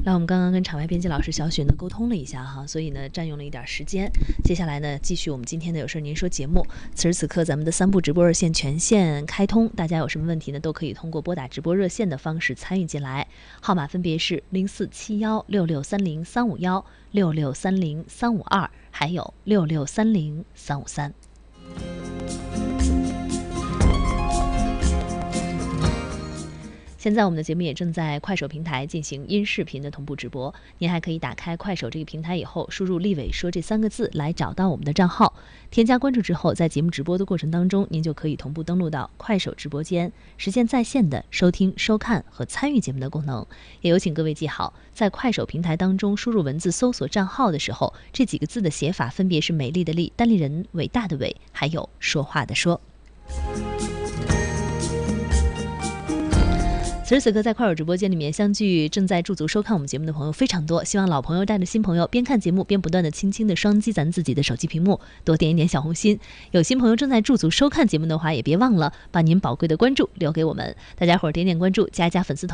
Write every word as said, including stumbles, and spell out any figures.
那我们刚刚跟场外编辑老师小雪呢沟通了一下哈，所以呢占用了一点时间。接下来呢继续我们今天的有事您说节目。此时此刻咱们的三部直播热线全线开通，大家有什么问题呢都可以通过拨打直播热线的方式参与进来，号码分别是零四七幺六六三零三五幺、六六三零三五二，还有六六三零三五三。现在我们的节目也正在快手平台进行音视频的同步直播，您还可以打开快手这个平台以后，输入立伟说这三个字来找到我们的账号，添加关注之后，在节目直播的过程当中，您就可以同步登录到快手直播间，实现在线的收听、收看和参与节目的功能。也有请各位记好，在快手平台当中输入文字搜索账号的时候，这几个字的写法分别是美丽的丽、单立人、伟大的伟，还有说话的说。此时此刻在快手直播间里面相聚正在驻足收看我们节目的朋友非常多，希望老朋友带着新朋友边看节目边不断的轻轻的双击咱自己的手机屏幕，多点一点小红心。有新朋友正在驻足收看节目的话，也别忘了把您宝贵的关注留给我们，大家伙儿点点关注，加加粉丝团。